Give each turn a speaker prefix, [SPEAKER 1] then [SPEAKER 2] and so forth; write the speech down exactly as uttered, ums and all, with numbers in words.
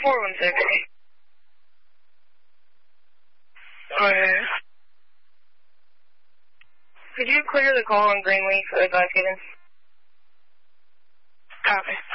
[SPEAKER 1] four one six. Okay. Could you clear the call on Greenleaf for the advice given? Copy.